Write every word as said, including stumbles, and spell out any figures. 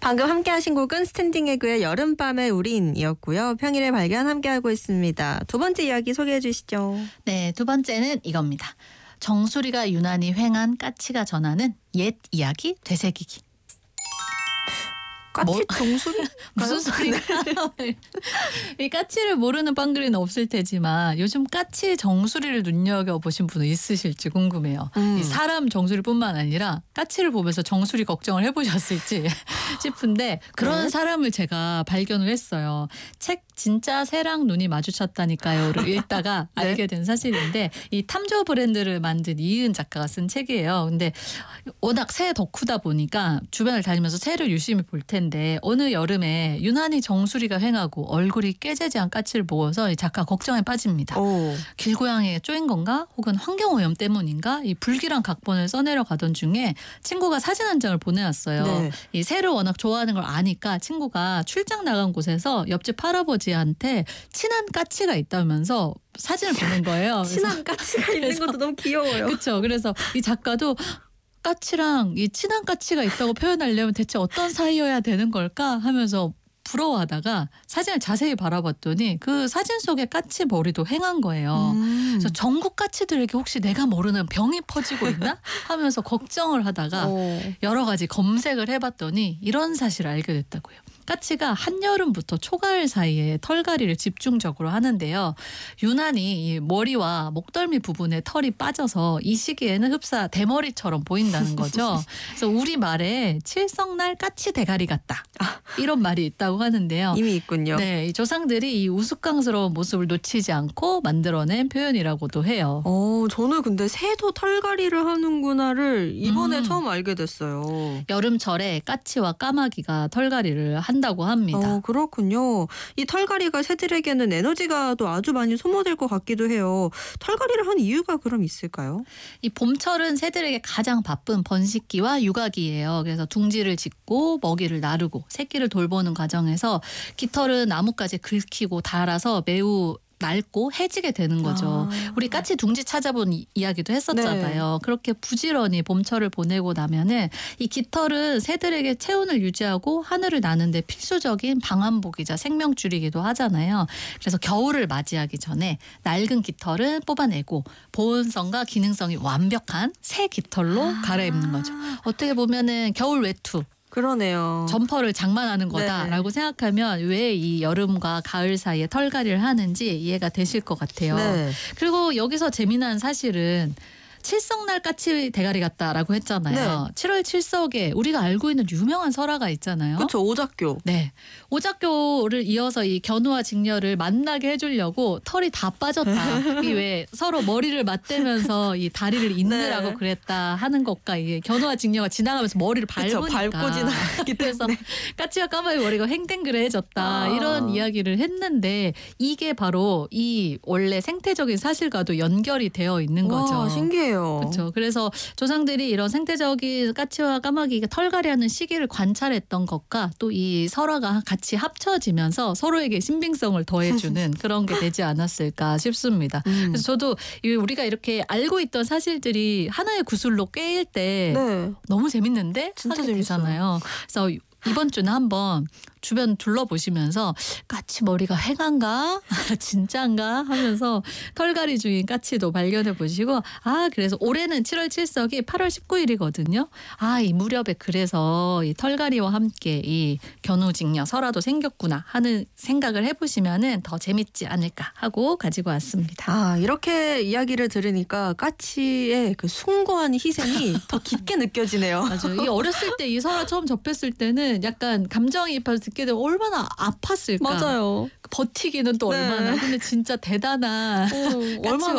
방금 함께 하신 곡은 스탠딩 에그의 여름밤의 우린이었고요. 평일에 발견 함께하고 있습니다. 두 번째 이야기 소개해 주시죠. 네, 두 번째는 이겁니다. 정수리가 유난히 횡한 까치가 전하는 옛 이야기 되새기기. 까치 뭐, 정수리? 무슨 소리가? 이 까치를 모르는 빵그리는 없을 테지만 요즘 까치 정수리를 눈여겨보신 분은 있으실지 궁금해요. 음. 이 사람 정수리뿐만 아니라 까치를 보면서 정수리 걱정을 해보셨을지 싶은데 그런 네? 사람을 제가 발견을 했어요. 책 진짜 새랑 눈이 마주쳤다니까요를 읽다가 네? 알게 된 사실인데 이 탐조 브랜드를 만든 이은 작가가 쓴 책이에요. 근데 워낙 새 덕후다 보니까 주변을 다니면서 새를 유심히 볼 텐데 어느 여름에 유난히 정수리가 횡하고 얼굴이 깨재재한 까치를 보고서 이 작가 걱정에 빠집니다. 오. 길고양이에 쪼인 건가 혹은 환경오염 때문인가 이 불길한 각본을 써내려 가던 중에 친구가 사진 한 장을 보내왔어요. 네. 이 새를 워낙 좋아하는 걸 아니까 친구가 출장 나간 곳에서 옆집 할아버지한테 친한 까치가 있다면서 사진을 보낸 거예요. 친한 까치가 있는 것도 너무 귀여워요. 그렇죠. 그래서 이 작가도 까치랑 이 친한 까치가 있다고 표현하려면 대체 어떤 사이여야 되는 걸까 하면서 부러워하다가 사진을 자세히 바라봤더니 그 사진 속에 까치 머리도 횡한 거예요. 음. 그래서 전국 까치들에게 혹시 내가 모르는 병이 퍼지고 있나 하면서 걱정을 하다가 오. 여러 가지 검색을 해봤더니 이런 사실을 알게 됐다고요. 까치가 한여름부터 초가을 사이에 털갈이를 집중적으로 하는데요. 유난히 이 머리와 목덜미 부분에 털이 빠져서 이 시기에는 흡사 대머리처럼 보인다는 거죠. 그래서 우리말에 칠성날 까치 대가리 같다. 이런 말이 있다고 하는데요. 이미 있군요. 네, 이 조상들이 이 우스꽝스러운 모습을 놓치지 않고 만들어낸 표현이라고도 해요. 어, 저는 근데 새도 털갈이를 하는구나를 이번에 음. 처음 알게 됐어요. 여름철에 까치와 까마귀가 털갈이를 한다고 합니다. 어, 그렇군요. 이 털갈이가 새들에게는 에너지가 또 아주 많이 소모될 것 같기도 해요. 털갈이를 하는 이유가 그럼 있을까요? 이 봄철은 새들에게 가장 바쁜 번식기와 육아기예요. 그래서 둥지를 짓고 먹이를 나르고 새끼를 돌보는 과정에서 깃털은 나뭇가지에 긁히고 닳아서 매우 낡고 해지게 되는 거죠. 아. 우리 까치 둥지 찾아본 이, 이야기도 했었잖아요. 네. 그렇게 부지런히 봄철을 보내고 나면은 이 깃털은 새들에게 체온을 유지하고 하늘을 나는데 필수적인 방한복이자 생명줄이기도 하잖아요. 그래서 겨울을 맞이하기 전에 낡은 깃털은 뽑아내고 보온성과 기능성이 완벽한 새 깃털로 아. 갈아입는 거죠. 어떻게 보면은 겨울 외투. 그러네요. 점퍼를 장만하는 거다라고 네. 생각하면 왜 이 여름과 가을 사이에 털갈이를 하는지 이해가 되실 것 같아요. 네. 그리고 여기서 재미난 사실은 칠성날 까치 대가리 같다라고 했잖아요. 네. 칠월 칠석에 우리가 알고 있는 유명한 설화가 있잖아요. 그렇죠. 오작교. 네. 오작교를 이어서 이 견우와 직녀를 만나게 해주려고 털이 다 빠졌다. 이 왜 서로 머리를 맞대면서 이 다리를 잇느라고 네. 그랬다 하는 것과 이게 견우와 직녀가 지나가면서 머리를 밟으니까. 그쵸, 밟고 지나가기 그래서 때문에. 까치와 까마귀 머리가 횡댕그레해졌다. 아. 이런 이야기를 했는데 이게 바로 이 원래 생태적인 사실과도 연결이 되어 있는 거죠. 와, 신기해요. 그렇죠. 그래서 조상들이 이런 생태적인 까치와 까마귀가 털갈이하는 시기를 관찰했던 것과 또 이 설화가 같이 합쳐지면서 서로에게 신빙성을 더해주는 그런 게 되지 않았을까 싶습니다. 음. 그래서 저도 우리가 이렇게 알고 있던 사실들이 하나의 구슬로 꿰일 때 네. 너무 재밌는데 진짜 하게 재밌어요. 되잖아요. 그래서 이번 주는 한번 주변 둘러보시면서 까치 머리가 횡한가? 진짜인가? 하면서 털갈이 중인 까치도 발견해 보시고 아 그래서 올해는 칠월 칠석이 팔월 십구일이거든요. 아 이 무렵에 그래서 이 털갈이와 함께 이 견우직녀 설화도 생겼구나 하는 생각을 해보시면은 더 재밌지 않을까 하고 가지고 왔습니다. 아, 이렇게 이야기를 들으니까 까치의 그 숭고한 희생이 더 깊게 느껴지네요. 맞아요. 이 어렸을 때 이 설화 처음 접했을 때는 약간 감정이입해서 듣게 되면 얼마나 아팠을까. 맞아요. 버티기는 또 네. 얼마나. 근데 진짜 대단한 어, 얼마나